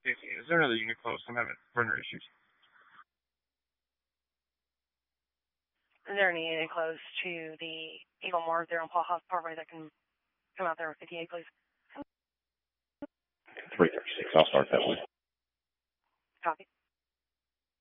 Stacy, is there another unit close? I'm having burner issues. Is there any unit close to the Eagle Mart there on Paul House Parkway that can come out there with 58, please? 336, I'll start that way. Copy.